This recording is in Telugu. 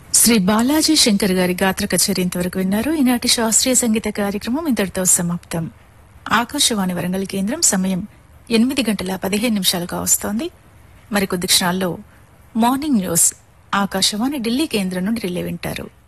శ్రీ బాలాజీ శంకర్ గారి గాత్ర కచేరీ ఇంతవరకు విన్నారు. ఈనాటి శాస్త్రీయ సంగీత కార్యక్రమం ఇంతటితో సమాప్తం. ఆకాశవాణి వరంగల్ కేంద్రం సమయం 8:15 వస్తోంది. మరికొద్ది క్షణాల్లో మార్నింగ్ న్యూస్ ఆకాశవాణి ఢిల్లీ కేంద్రం నుండి రిలే వింటారు.